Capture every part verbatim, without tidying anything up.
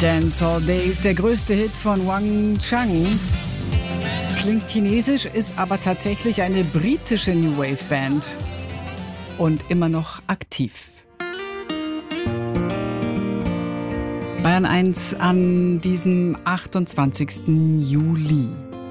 Dance All Day ist der größte Hit von Wang Chang. Klingt chinesisch, ist aber tatsächlich eine britische New Wave Band und immer noch aktiv. Bayern eins an diesem achtundzwanzigsten Juli.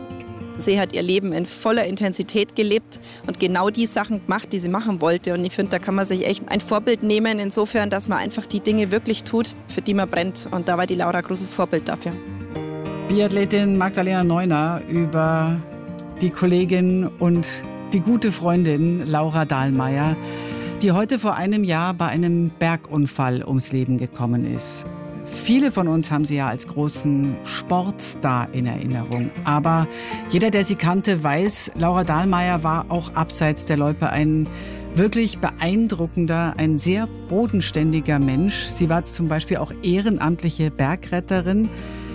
Sie hat ihr Leben in voller Intensität gelebt und genau die Sachen gemacht, die sie machen wollte. Und ich finde, da kann man sich echt ein Vorbild nehmen, insofern, dass man einfach die Dinge wirklich tut, für die man brennt. Und da war die Laura ein großes Vorbild dafür. Biathletin Magdalena Neuner über die Kollegin und die gute Freundin Laura Dahlmeier, die heute vor einem Jahr bei einem Bergunfall ums Leben gekommen ist. Viele von uns haben sie ja als großen Sportstar in Erinnerung. Aber jeder, der sie kannte, weiß, Laura Dahlmeier war auch abseits der Loipe ein wirklich beeindruckender, ein sehr bodenständiger Mensch. Sie war zum Beispiel auch ehrenamtliche Bergretterin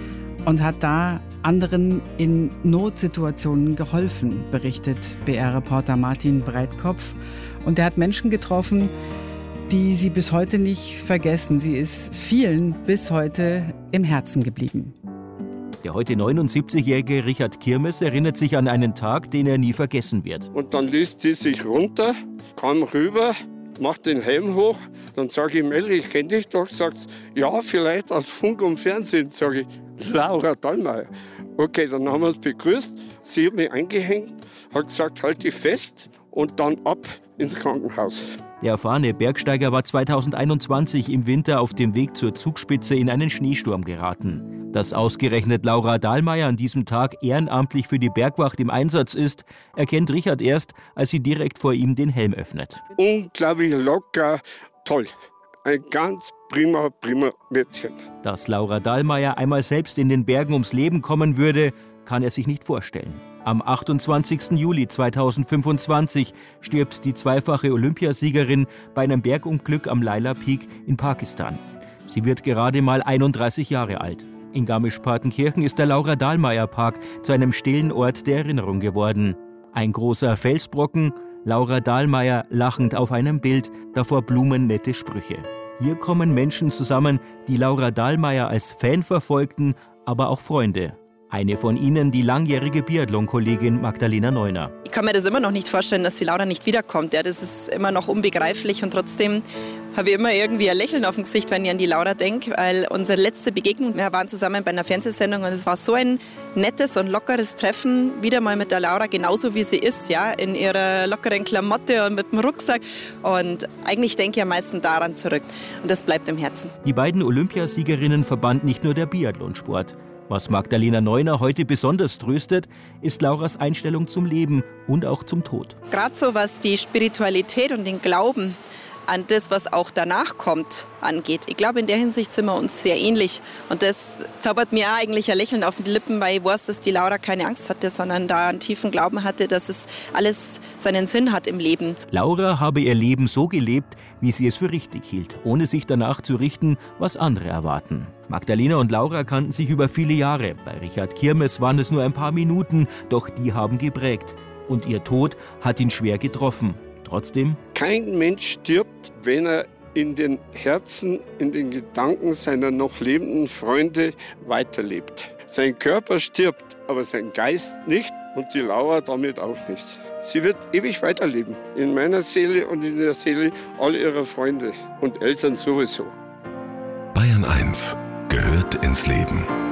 und hat da anderen in Notsituationen geholfen, berichtet B R-Reporter Martin Breitkopf. Und er hat Menschen getroffen, die sie bis heute nicht vergessen. Sie ist vielen bis heute im Herzen geblieben. Der heute neunundsiebzigjährige Richard Kirmes erinnert sich an einen Tag, den er nie vergessen wird. Und dann ließ sie sich runter, kam rüber, macht den Helm hoch. Dann sage ich, Melli, ich kenne dich doch. Sagt, ja, vielleicht aus Funk und Fernsehen. Sage ich, Laura Dahlmeier. Okay, dann haben wir uns begrüßt. Sie hat mich eingehängt, hat gesagt, halt dich fest und dann ab ins Krankenhaus. Der erfahrene Bergsteiger war zweitausendeinundzwanzig im Winter auf dem Weg zur Zugspitze in einen Schneesturm geraten. Dass ausgerechnet Laura Dahlmeier an diesem Tag ehrenamtlich für die Bergwacht im Einsatz ist, erkennt Richard erst, als sie direkt vor ihm den Helm öffnet. Unglaublich locker, toll. Ein ganz prima, prima Mädchen. Dass Laura Dahlmeier einmal selbst in den Bergen ums Leben kommen würde, kann er sich nicht vorstellen. Am achtundzwanzigsten Juli zweitausendfünfundzwanzig stirbt die zweifache Olympiasiegerin bei einem Bergunglück am Laila Peak in Pakistan. Sie wird gerade mal einunddreißig Jahre alt. In Garmisch-Partenkirchen ist der Laura Dahlmeier Park zu einem stillen Ort der Erinnerung geworden. Ein großer Felsbrocken, Laura Dahlmeier lachend auf einem Bild, davor blumennette Sprüche. Hier kommen Menschen zusammen, die Laura Dahlmeier als Fan verfolgten, aber auch Freunde. Eine von ihnen, die langjährige Biathlon-Kollegin Magdalena Neuner. Ich kann mir das immer noch nicht vorstellen, dass die Laura nicht wiederkommt. Ja, das ist immer noch unbegreiflich und trotzdem habe ich immer irgendwie ein Lächeln auf dem Gesicht, wenn ich an die Laura denke, weil unsere letzte Begegnung, wir waren zusammen bei einer Fernsehsendung und es war so ein nettes und lockeres Treffen, wieder mal mit der Laura, genauso wie sie ist, ja, in ihrer lockeren Klamotte und mit dem Rucksack. Und eigentlich denke ich am meisten daran zurück und das bleibt im Herzen. Die beiden Olympiasiegerinnen verband nicht nur der Biathlonsport. Was Magdalena Neuner heute besonders tröstet, ist Lauras Einstellung zum Leben und auch zum Tod. Gerade so was die Spiritualität und den Glauben an das, was auch danach kommt, angeht. Ich glaube, in der Hinsicht sind wir uns sehr ähnlich. Und das zaubert mir auch eigentlich ein Lächeln auf die Lippen, weil ich weiß, dass die Laura keine Angst hatte, sondern da einen tiefen Glauben hatte, dass es alles seinen Sinn hat im Leben. Laura habe ihr Leben so gelebt, wie sie es für richtig hielt, ohne sich danach zu richten, was andere erwarten. Magdalena und Laura kannten sich über viele Jahre. Bei Richard Kirmes waren es nur ein paar Minuten, doch die haben geprägt. Und ihr Tod hat ihn schwer getroffen. Trotzdem? Kein Mensch stirbt, wenn er in den Herzen, in den Gedanken seiner noch lebenden Freunde weiterlebt. Sein Körper stirbt, aber sein Geist nicht und die Laura damit auch nicht. Sie wird ewig weiterleben, in meiner Seele und in der Seele all ihrer Freunde und Eltern sowieso. Bayern eins gehört ins Leben.